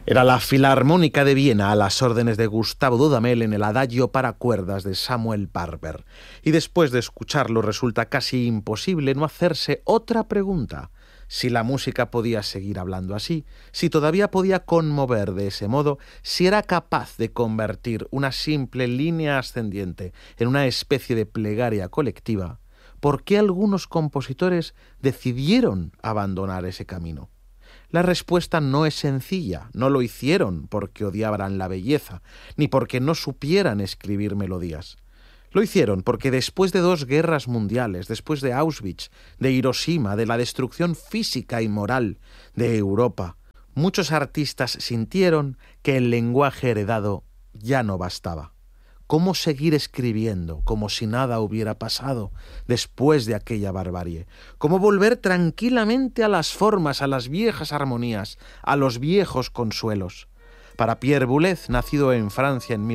Era la Filarmónica de Viena a las órdenes de Gustavo Dudamel en el Adagio para cuerdas de Samuel Barber. Y después de escucharlo resulta casi imposible no hacerse otra pregunta: si la música podía seguir hablando así, si todavía podía conmover de ese modo, si era capaz de convertir una simple línea ascendiente en una especie de plegaria colectiva. ¿Por qué algunos compositores decidieron abandonar ese camino? La respuesta no es sencilla. No lo hicieron porque odiaban la belleza, ni porque no supieran escribir melodías. Lo hicieron porque después de 2 guerras mundiales, después de Auschwitz, de Hiroshima, de la destrucción física y moral de Europa, muchos artistas sintieron que el lenguaje heredado ya no bastaba. ¿Cómo seguir escribiendo como si nada hubiera pasado después de aquella barbarie? ¿Cómo volver tranquilamente a las formas, a las viejas armonías, a los viejos consuelos? Para Pierre Boulez, nacido en Francia en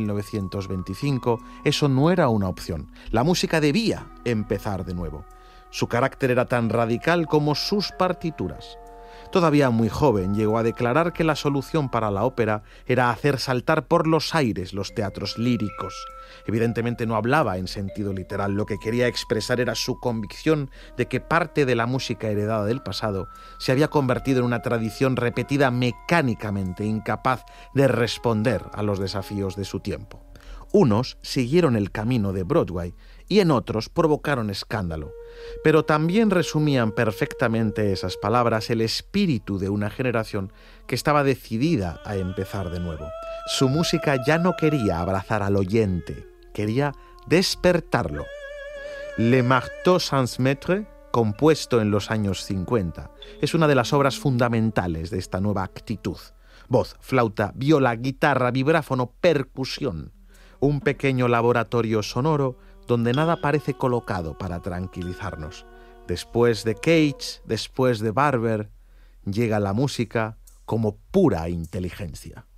1925, eso no era una opción. La música debía empezar de nuevo. Su carácter era tan radical como sus partituras. Todavía muy joven llegó a declarar que la solución para la ópera era hacer saltar por los aires los teatros líricos. Evidentemente no hablaba en sentido literal, lo que quería expresar era su convicción de que parte de la música heredada del pasado se había convertido en una tradición repetida mecánicamente, incapaz de responder a los desafíos de su tiempo. Unos siguieron el camino de Broadway y en otros provocaron escándalo. Pero también resumían perfectamente esas palabras el espíritu de una generación que estaba decidida a empezar de nuevo. Su música ya no quería abrazar al oyente, quería despertarlo. Le Marteau sans Maître, compuesto en los años 50, es una de las obras fundamentales de esta nueva actitud. Voz, flauta, viola, guitarra, vibráfono, percusión. Un pequeño laboratorio sonoro donde nada parece colocado para tranquilizarnos. Después de Cage, después de Barber, llega la música como pura inteligencia.